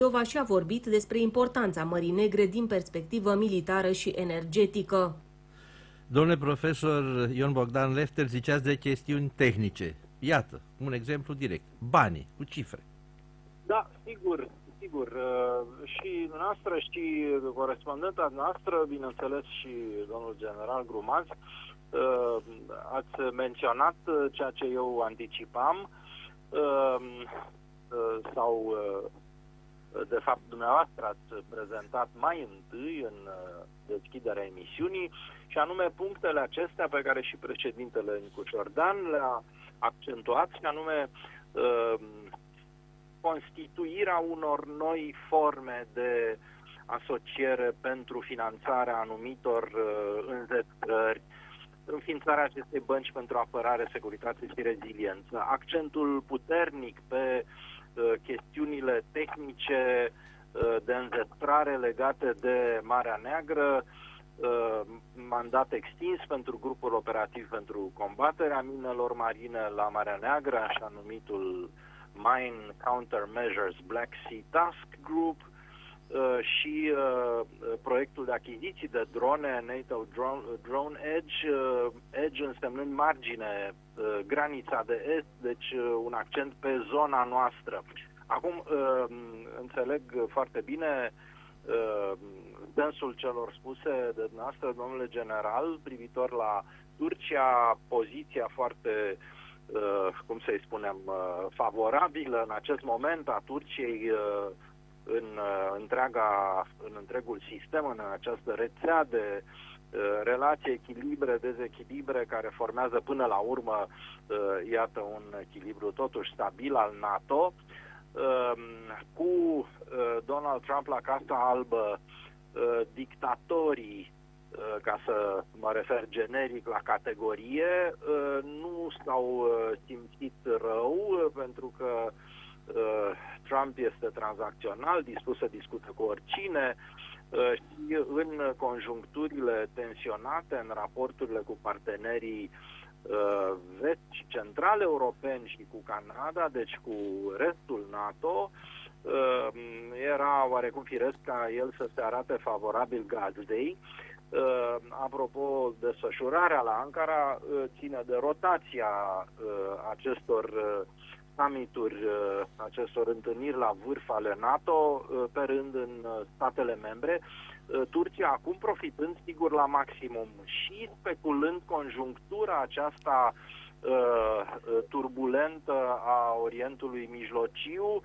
Moldova și-a vorbit despre importanța Mării Negre din perspectivă militară și energetică. Domnule profesor Ion Bogdan Lefter, ziceați de chestiuni tehnice. Iată, un exemplu direct. Banii, cu cifre. Da, sigur. Și noastră și corespondenta noastră, bineînțeles și domnul general Grumaz, ați menționat ceea ce eu anticipam sau de fapt dumneavoastră ați prezentat mai întâi în deschiderea emisiunii, și anume punctele acestea pe care și președintele Nicu Ciordan le-a accentuat, și anume constituirea unor noi forme de asociere pentru finanțarea anumitor înzestrări, înființarea acestei bănci pentru apărare, securitate și reziliență, accentul puternic pe chestiunile tehnice de înzestrare legate de Marea Neagră, mandat extins pentru grupul operativ pentru combaterea minelor marine la Marea Neagră, așa numitul Mine Countermeasures Black Sea Task Group, și proiectul de achiziții de drone, NATO Drone Edge, Edge însemnând margine, granița de est, deci un accent pe zona noastră. Acum, înțeleg foarte bine sensul celor spuse de dumneavoastră, domnule general, privitor la Turcia, poziția foarte, cum să-i spunem, favorabilă în acest moment a Turciei în întregul sistem, în această rețea de relații, echilibre, dezechilibre care formează până la urmă, iată, un echilibru totuși stabil al NATO, cu Donald Trump la Casa Albă, dictatorii, ca să mă refer generic la categorie, nu s-au simțit rău, pentru că Trump este tranzacțional, dispus să discute cu oricine, și în conjuncturile tensionate, în raporturile cu partenerii vest și central europeni și cu Canada, deci cu restul NATO, era oarecum firesc ca el să se arate favorabil gazdei. Apropo, desfășurarea la Ankara ține de rotația acestor summituri, acestor întâlniri la vârf ale NATO, pe rând în statele membre. Turcia acum profitând, sigur, la maximum și speculând conjunctura aceasta turbulentă a Orientului Mijlociu,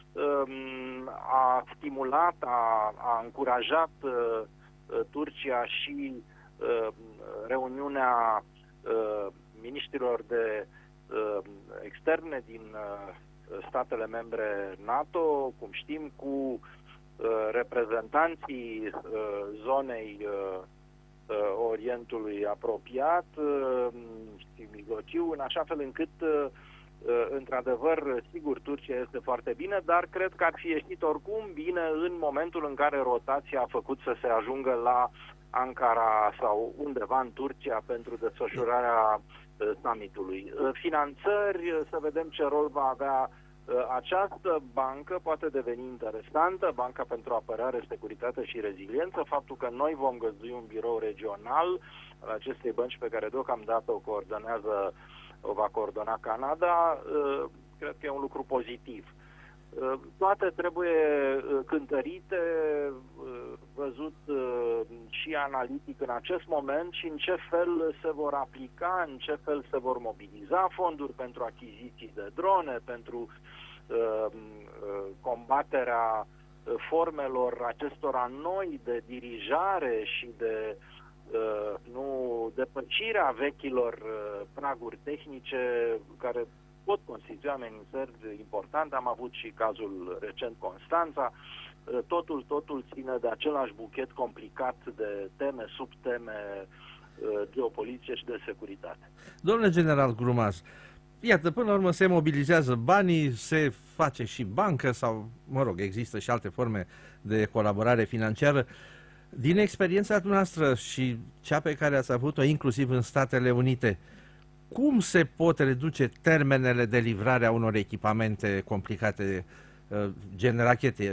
a stimulat, a încurajat Turcia și reuniunea miniștrilor de externe din statele membre NATO, cum știm, cu reprezentanții zonei Orientului apropiat și Mijlociu, în așa fel încât într-adevăr, sigur, Turcia este foarte bine, dar cred că ar fi ieșit oricum bine în momentul în care rotația a făcut să se ajungă la Ankara sau undeva în Turcia pentru desfășurarea summitului. Finanțări, să vedem ce rol va avea această bancă, poate deveni interesantă, Banca pentru Apărare, Securitate și Reziliență. Faptul că noi vom găzdui un birou regional al acestei bănci pe care deocamdată o va coordona Canada, cred că e un lucru pozitiv. Toate trebuie cântărite, văzut și analitic în acest moment și în ce fel se vor aplica, în ce fel se vor mobiliza fonduri pentru achiziții de drone, pentru combaterea formelor acestora noi de dirijare și de depășirea vechilor praguri tehnice care pot constitui amenințări importante. Am avut și cazul recent Constanța. Totul ține de același buchet complicat de teme, subteme geopolitice și de securitate. Domnule general Grumaz, iată, până la urmă se mobilizează banii, se face și bancă sau, mă rog, există și alte forme de colaborare financiară. Din experiența noastră și cea pe care ați avut-o inclusiv în Statele Unite, cum se pot reduce termenele de livrare a unor echipamente complicate, gen rachete,